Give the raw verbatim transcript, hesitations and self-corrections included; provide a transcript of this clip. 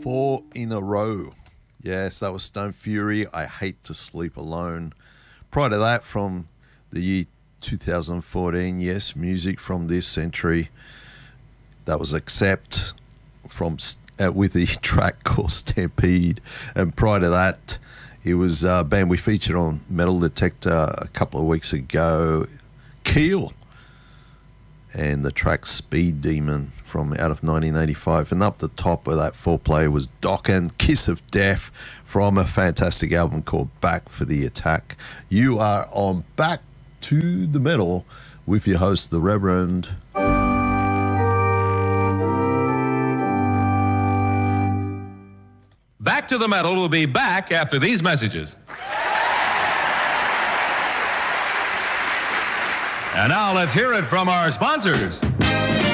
Four in a row. Yes, that was Stone Fury. I Hate to Sleep Alone. Prior to that, from the year two thousand fourteen, yes, music from this century. That was Accept from uh, with the track called Stampede. And prior to that, it was a band we featured on Metal Detector a couple of weeks ago, Keel, and the track Speed Demon from out of nineteen eighty-five. And up the top of that four-play was Dokken, Kiss of Death, from a fantastic album called Back for the Attack. You are on Back to the Metal with your host, the Reverend... Back to the Metal will be back after these messages. And now let's hear it from our sponsors.